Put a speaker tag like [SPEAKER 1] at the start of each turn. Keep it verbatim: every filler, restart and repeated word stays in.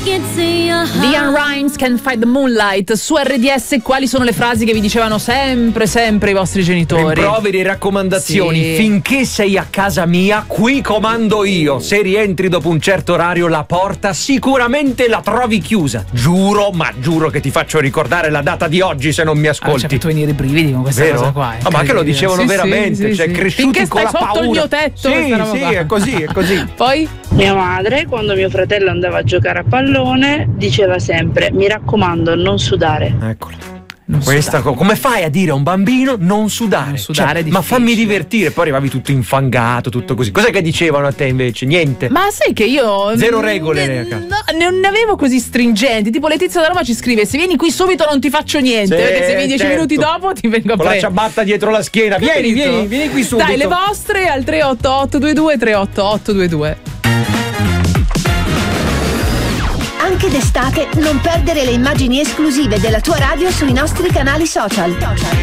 [SPEAKER 1] Leanne Rimes, Can't Fight the Moonlight. Su R D S quali sono le frasi che vi dicevano sempre, sempre i vostri genitori?
[SPEAKER 2] Rimproveri e raccomandazioni.
[SPEAKER 1] Sì.
[SPEAKER 2] Finché sei a casa mia, qui comando io. Se rientri dopo un certo orario, la porta sicuramente la trovi chiusa. Giuro, ma giuro che ti faccio ricordare la data di oggi se non mi ascolti.
[SPEAKER 1] Ah, ci ha fatto venire i brividi con questa
[SPEAKER 2] Vero?
[SPEAKER 1] cosa qua.
[SPEAKER 2] Ah, ma che lo dicevano
[SPEAKER 1] sì,
[SPEAKER 2] veramente,
[SPEAKER 1] sì,
[SPEAKER 2] cioè
[SPEAKER 1] sì.
[SPEAKER 2] cresciuti
[SPEAKER 1] Finché
[SPEAKER 2] con
[SPEAKER 1] stai
[SPEAKER 2] la
[SPEAKER 1] sotto
[SPEAKER 2] paura.
[SPEAKER 1] il mio tetto,
[SPEAKER 2] sì,
[SPEAKER 1] questa roba
[SPEAKER 2] sì,
[SPEAKER 1] qua.
[SPEAKER 2] è così, è così.
[SPEAKER 1] Poi
[SPEAKER 3] mia madre, quando mio fratello andava a giocare a pallone, diceva sempre: mi raccomando, non sudare.
[SPEAKER 2] Eccola. Questa co- come fai a dire a un bambino non sudare?
[SPEAKER 1] Non sudare
[SPEAKER 2] Cioè,
[SPEAKER 1] è
[SPEAKER 2] ma
[SPEAKER 1] difficile.
[SPEAKER 2] fammi divertire, poi arrivavi tutto infangato, tutto così. Cos'è che dicevano a te invece? Niente.
[SPEAKER 1] Ma sai che io
[SPEAKER 2] Zero regole,
[SPEAKER 1] ne,
[SPEAKER 2] raga.
[SPEAKER 1] no, non ne avevo così stringenti. Tipo Letizia da Roma ci scrive: se vieni qui subito non ti faccio niente,
[SPEAKER 2] Sì,
[SPEAKER 1] perché se vieni dieci
[SPEAKER 2] certo.
[SPEAKER 1] minuti dopo ti vengo a
[SPEAKER 2] Con la
[SPEAKER 1] prendere.
[SPEAKER 2] ciabatta dietro la schiena. Vieni,
[SPEAKER 1] Capito?
[SPEAKER 2] vieni, vieni qui subito.
[SPEAKER 1] Dai, le vostre al tre otto otto due due tre otto otto due due.
[SPEAKER 4] Anche d'estate non perdere le immagini esclusive della tua radio sui nostri canali social.